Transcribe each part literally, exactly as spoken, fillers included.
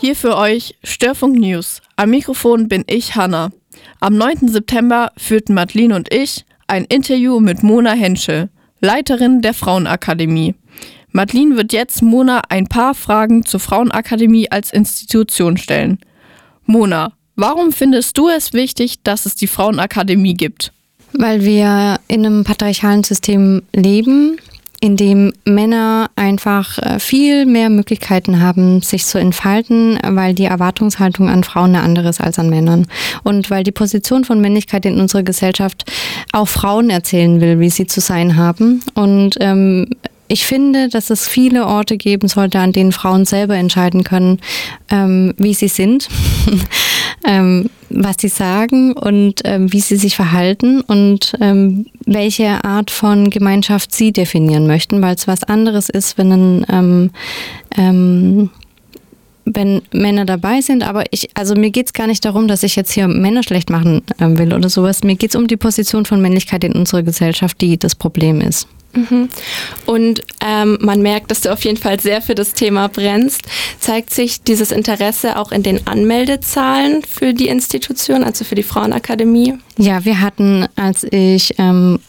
Hier für euch Störfunk News. Am Mikrofon bin ich, Hanna. Am neunten September führten Madeline und ich ein Interview mit Mona Henschel, Leiterin der Frauenakademie. Madeline wird jetzt Mona ein paar Fragen zur Frauenakademie als Institution stellen. Mona, warum findest du es wichtig, dass es die Frauenakademie gibt? Weil wir in einem patriarchalen System leben, in dem Männer einfach viel mehr Möglichkeiten haben, sich zu entfalten, weil die Erwartungshaltung an Frauen eine andere ist als an Männern. Und weil die Position von Männlichkeit in unserer Gesellschaft auch Frauen erzählen will, wie sie zu sein haben. Und ähm, ich finde, dass es viele Orte geben sollte, an denen Frauen selber entscheiden können, ähm, wie sie sind, ähm, was sie sagen und ähm, wie sie sich verhalten und ähm, welche Art von Gemeinschaft sie definieren möchten, weil es was anderes ist, wenn ein ähm, ähm, wenn Männer dabei sind, aber ich, also mir geht es gar nicht darum, dass ich jetzt hier Männer schlecht machen äh, will oder sowas. Mir geht es um die Position von Männlichkeit in unserer Gesellschaft, die das Problem ist. Mhm. Und ähm, man merkt, dass du auf jeden Fall sehr für das Thema brennst. Zeigt sich dieses Interesse auch in den Anmeldezahlen für die Institution, also für die Frauenakademie? Ja, wir hatten, als ich ähm,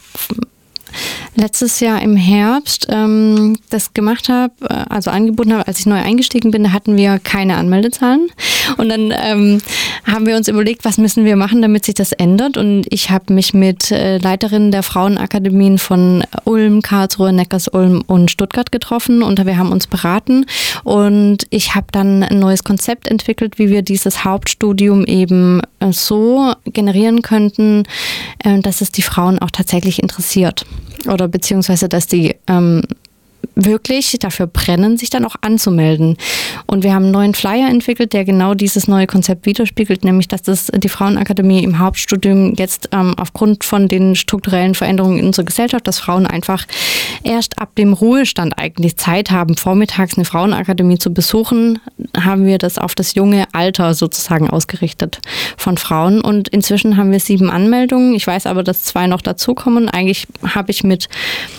letztes Jahr im Herbst ähm, das gemacht habe, also angeboten habe, als ich neu eingestiegen bin, da hatten wir keine Anmeldezahlen. Und dann ähm, haben wir uns überlegt, was müssen wir machen, damit sich das ändert. Und ich habe mich mit äh, Leiterinnen der Frauenakademien von Ulm, Karlsruhe, Neckarsulm und Stuttgart getroffen und wir haben uns beraten. Und ich habe dann ein neues Konzept entwickelt, wie wir dieses Hauptstudium eben äh, so generieren könnten, äh, dass es die Frauen auch tatsächlich interessiert. Oder beziehungsweise, dass die ähm, wirklich dafür brennen, sich dann auch anzumelden. Und wir haben einen neuen Flyer entwickelt, der genau dieses neue Konzept widerspiegelt, nämlich, dass das die Frauenakademie im Hauptstudium jetzt ähm, aufgrund von den strukturellen Veränderungen in unserer Gesellschaft, dass Frauen einfach erst ab dem Ruhestand eigentlich Zeit haben, vormittags eine Frauenakademie zu besuchen, haben wir das auf das junge Alter sozusagen ausgerichtet von Frauen. Und inzwischen haben wir sieben Anmeldungen. Ich weiß aber, dass zwei noch dazukommen. Eigentlich habe ich mit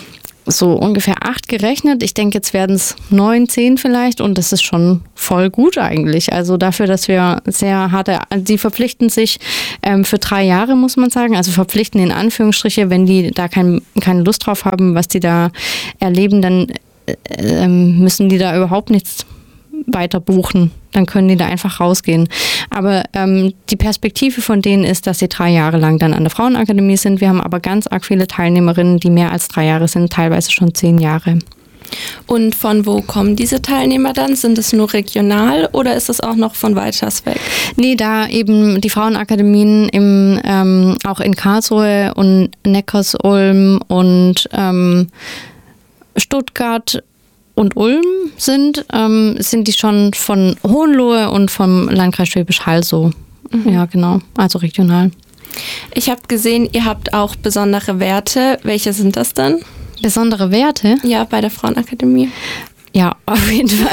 so ungefähr acht gerechnet. Ich denke, jetzt werden es neun, zehn vielleicht und das ist schon voll gut eigentlich. Also dafür, dass wir sehr harte, die verpflichten sich ähm, für drei Jahre, muss man sagen, also verpflichten in Anführungsstriche, wenn die da kein, keine Lust drauf haben, was die da erleben, dann äh, müssen die da überhaupt nichts weiter buchen. Dann können die da einfach rausgehen. Aber ähm, die Perspektive von denen ist, dass sie drei Jahre lang dann an der Frauenakademie sind. Wir haben aber ganz arg viele Teilnehmerinnen, die mehr als drei Jahre sind, teilweise schon zehn Jahre. Und von wo kommen diese Teilnehmer dann? Sind es nur regional oder ist es auch noch von weiters weg? Nee, da eben die Frauenakademien im, ähm, auch in Karlsruhe und Neckarsulm und ähm, Stuttgart und Ulm sind, ähm, sind die schon von Hohenlohe und vom Landkreis Schwäbisch Hall so. Mhm. Ja, genau, also regional. Ich habe gesehen, ihr habt auch besondere Werte. Welche sind das denn? Besondere Werte? Ja, bei der Frauenakademie. Ja, auf jeden Fall.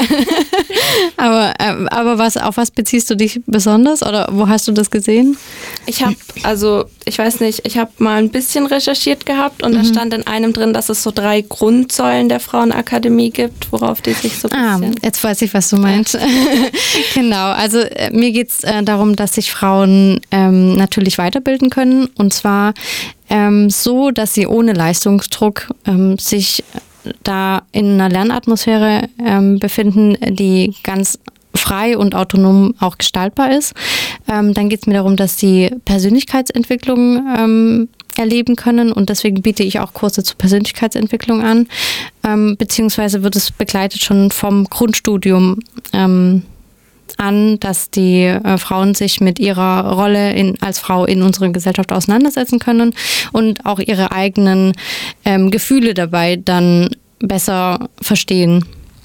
aber aber was, auf was beziehst du dich besonders oder wo hast du das gesehen? Ich habe, also ich weiß nicht, ich habe mal ein bisschen recherchiert gehabt und mhm. da stand in einem drin, dass es so drei Grundsäulen der Frauenakademie gibt, worauf die sich so ein bisschen... Ah, jetzt weiß ich, was du meinst. Ja. Genau, also äh, mir geht es äh, darum, dass sich Frauen ähm, natürlich weiterbilden können und zwar ähm, so, dass sie ohne Leistungsdruck ähm, sich da in einer Lernatmosphäre ähm, befinden, die ganz frei und autonom auch gestaltbar ist. Ähm, dann geht es mir darum, dass sie Persönlichkeitsentwicklung ähm, erleben können und deswegen biete ich auch Kurse zur Persönlichkeitsentwicklung an, ähm, beziehungsweise wird es begleitet schon vom Grundstudium ähm, an, dass die äh, Frauen sich mit ihrer Rolle in, als Frau in unserer Gesellschaft auseinandersetzen können und auch ihre eigenen ähm, Gefühle dabei dann besser verstehen.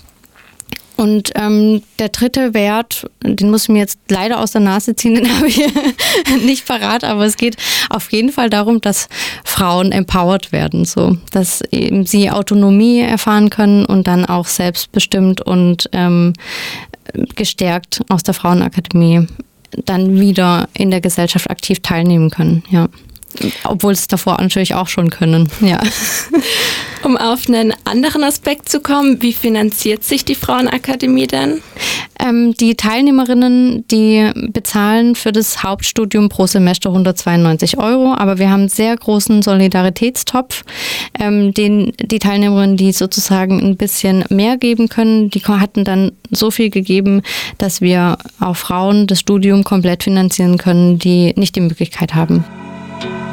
Und ähm, der dritte Wert, den muss ich mir jetzt leider aus der Nase ziehen, den habe ich nicht parat, aber es geht auf jeden Fall darum, dass Frauen empowered werden, so, dass eben sie Autonomie erfahren können und dann auch selbstbestimmt und ähm, gestärkt aus der Frauenakademie dann wieder in der Gesellschaft aktiv teilnehmen können, ja. Obwohl es davor natürlich auch schon können, ja. Um auf einen anderen Aspekt zu kommen, wie finanziert sich die Frauenakademie denn? Ähm, die Teilnehmerinnen, die bezahlen für das Hauptstudium pro Semester hundertzweiundneunzig Euro, aber wir haben einen sehr großen Solidaritätstopf, ähm, den die Teilnehmerinnen, die sozusagen ein bisschen mehr geben können, die hatten dann so viel gegeben, dass wir auch Frauen das Studium komplett finanzieren können, die nicht die Möglichkeit haben.